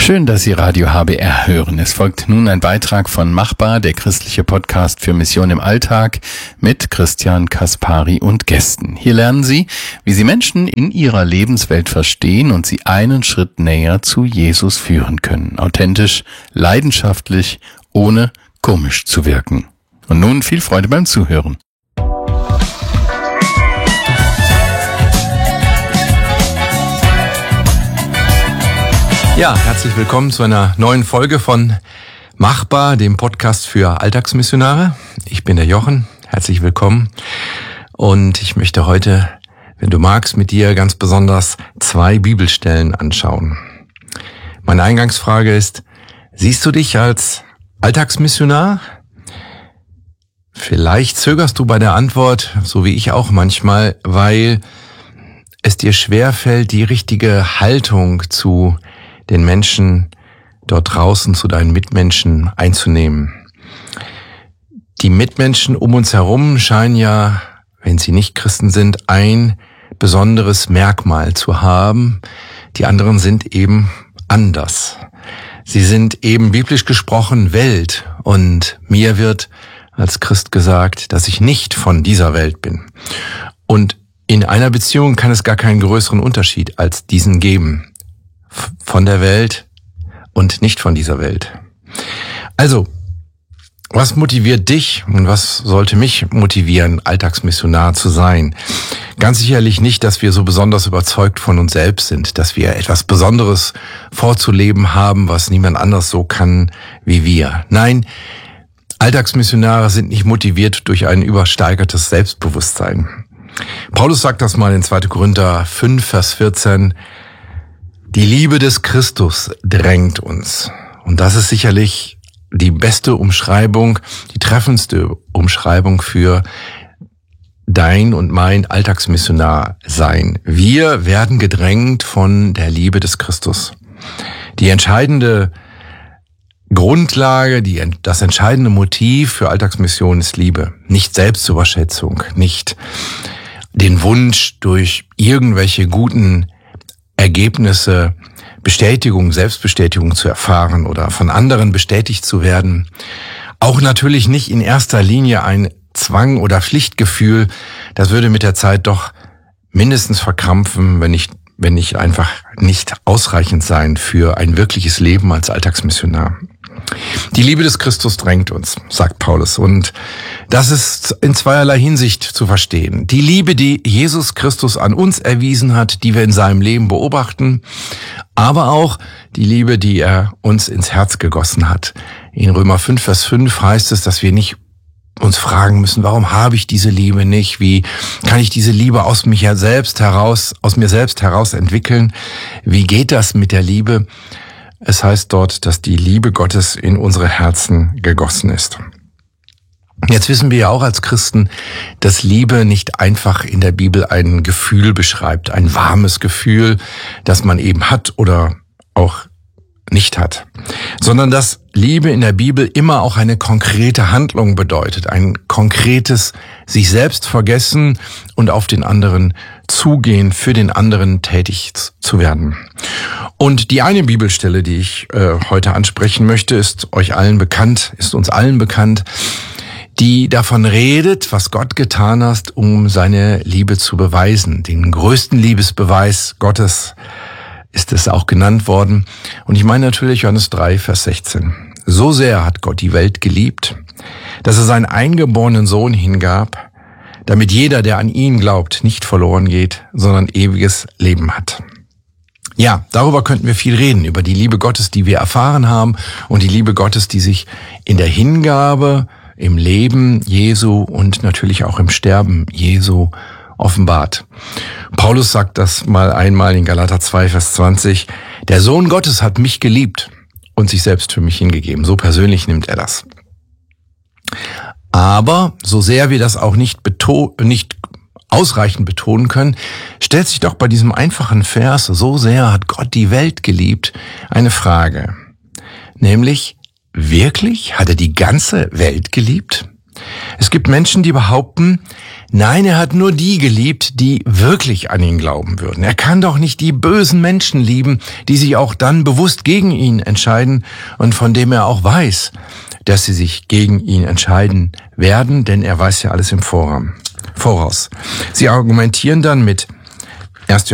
Schön, dass Sie Radio HBR hören. Es folgt nun ein Beitrag von Machbar, der christliche Podcast für Mission im Alltag mit Christian Kaspari und Gästen. Hier lernen Sie, wie Sie Menschen in ihrer Lebenswelt verstehen und sie einen Schritt näher zu Jesus führen können. Authentisch, leidenschaftlich, ohne komisch zu wirken. Und nun viel Freude beim Zuhören. Ja, herzlich willkommen zu einer neuen Folge von Machbar, dem Podcast für Alltagsmissionare. Ich bin der Jochen, herzlich willkommen. Und ich möchte heute, wenn du magst, mit dir ganz besonders 2 Bibelstellen anschauen. Meine Eingangsfrage ist, siehst du dich als Alltagsmissionar? Vielleicht zögerst du bei der Antwort, so wie ich auch manchmal, weil es dir schwerfällt, die richtige Haltung zu den Menschen dort draußen, zu deinen Mitmenschen einzunehmen. Die Mitmenschen um uns herum scheinen ja, wenn sie nicht Christen sind, ein besonderes Merkmal zu haben. Die anderen sind eben anders. Sie sind eben biblisch gesprochen Welt, und mir wird als Christ gesagt, dass ich nicht von dieser Welt bin. Und in einer Beziehung kann es gar keinen größeren Unterschied als diesen geben. Von der Welt und nicht von dieser Welt. Also, was motiviert dich und was sollte mich motivieren, Alltagsmissionar zu sein? Ganz sicherlich nicht, dass wir so besonders überzeugt von uns selbst sind, dass wir etwas Besonderes vorzuleben haben, was niemand anders so kann wie wir. Nein, Alltagsmissionare sind nicht motiviert durch ein übersteigertes Selbstbewusstsein. Paulus sagt das mal in 2. Korinther 5, Vers 14, die Liebe des Christus drängt uns. Und das ist sicherlich die beste Umschreibung, die treffendste Umschreibung für dein und mein Alltagsmissionar sein. Wir werden gedrängt von der Liebe des Christus. Die entscheidende Grundlage, das entscheidende Motiv für Alltagsmission ist Liebe. Nicht Selbstüberschätzung, nicht den Wunsch, durch irgendwelche guten Ergebnisse, Bestätigung, Selbstbestätigung zu erfahren oder von anderen bestätigt zu werden. Auch natürlich nicht in erster Linie ein Zwang oder Pflichtgefühl. Das würde mit der Zeit doch mindestens verkrampfen, wenn nicht einfach nicht ausreichend sein für ein wirkliches Leben als Alltagsmissionar. Die Liebe des Christus drängt uns, sagt Paulus. Und das ist in zweierlei Hinsicht zu verstehen. Die Liebe, die Jesus Christus an uns erwiesen hat, die wir in seinem Leben beobachten, aber auch die Liebe, die er uns ins Herz gegossen hat. In Römer 5, Vers 5 heißt es, dass wir nicht uns fragen müssen, warum habe ich diese Liebe nicht? Wie kann ich diese Liebe aus mir selbst heraus entwickeln? Wie geht das mit der Liebe? Es heißt dort, dass die Liebe Gottes in unsere Herzen gegossen ist. Jetzt wissen wir ja auch als Christen, dass Liebe nicht einfach in der Bibel ein Gefühl beschreibt, ein warmes Gefühl, das man eben hat oder auch nicht hat, sondern dass Liebe in der Bibel immer auch eine konkrete Handlung bedeutet, ein konkretes sich selbst vergessen und auf den anderen zugehen, für den anderen tätig zu werden. Und die eine Bibelstelle, die ich heute ansprechen möchte, ist uns allen bekannt, die davon redet, was Gott getan hat, um seine Liebe zu beweisen. Den größten Liebesbeweis Gottes ist es auch genannt worden. Und ich meine natürlich Johannes 3, Vers 16. So sehr hat Gott die Welt geliebt, dass er seinen eingeborenen Sohn hingab, damit jeder, der an ihn glaubt, nicht verloren geht, sondern ewiges Leben hat. Ja, darüber könnten wir viel reden, über die Liebe Gottes, die wir erfahren haben, und die Liebe Gottes, die sich in der Hingabe, im Leben Jesu und natürlich auch im Sterben Jesu offenbart. Paulus sagt das mal einmal in Galater 2, Vers 20. Der Sohn Gottes hat mich geliebt und sich selbst für mich hingegeben. So persönlich nimmt er das. Aber so sehr wir das auch nicht ausreichend betonen können, stellt sich doch bei diesem einfachen Vers, so sehr hat Gott die Welt geliebt, eine Frage. Nämlich, wirklich? Hat er die ganze Welt geliebt? Es gibt Menschen, die behaupten, Nein, er hat nur die geliebt, die wirklich an ihn glauben würden. Er kann doch nicht die bösen Menschen lieben, die sich auch dann bewusst gegen ihn entscheiden und von dem er auch weiß, dass sie sich gegen ihn entscheiden werden, denn er weiß ja alles im Voraus. Sie argumentieren dann mit 1.